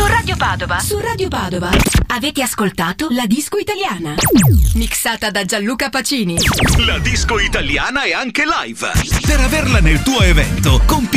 Radio Padova. Su Radio Padova. Avete ascoltato La Disco Italiana. Mixata da Gianluca Pacini. La disco italiana è anche live. Per averla nel tuo evento, compi